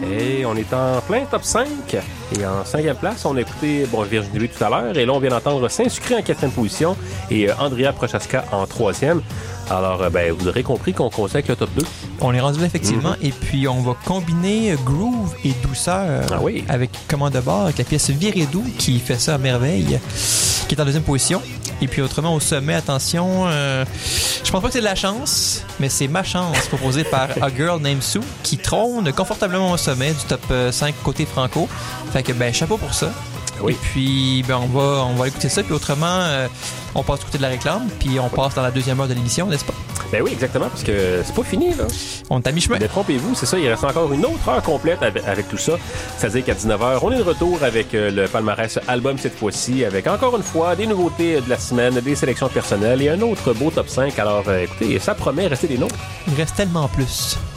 Et on est en plein top 5. Et en 5e place, on a écouté Virginie Louis tout à l'heure. Et là, on vient d'entendre Saint-Sucré en 4e position et Andrea Prochaska en 3e. Alors, vous aurez compris qu'on conseille avec le top 2. On est rendu là, effectivement. Et puis, on va combiner groove et douceur avec commande de bord, avec la pièce Viredou qui fait ça à merveille, qui est en 2e position. Et puis, autrement, au sommet, attention, je pense pas que c'est de la chance, mais c'est Ma Chance, proposée par A Girl Named Sue, qui trône confortablement au sommet du top 5 côté franco. Fait que, chapeau pour ça. Oui. Et puis, on va écouter ça. Puis autrement, on passe du côté de la réclame. Puis on passe dans la 2e heure de l'émission, n'est-ce pas? Ben oui, exactement, parce que c'est pas fini, là. On est à mi-chemin. Détrompez-vous, c'est ça, il reste encore une autre heure complète avec tout ça. C'est-à-dire qu'à 19h, on est de retour avec le palmarès album cette fois-ci, avec encore une fois des nouveautés de la semaine, des sélections personnelles et un autre beau top 5. Alors, écoutez, ça promet, restez des nôtres. Il reste tellement plus.